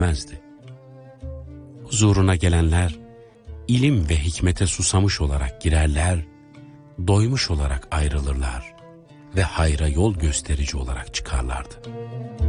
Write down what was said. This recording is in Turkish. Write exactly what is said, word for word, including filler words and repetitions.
mezdi. Huzuruna gelenler ilim ve hikmete susamış olarak girerler, doymuş olarak ayrılırlar ve hayra yol gösterici olarak çıkarlardı.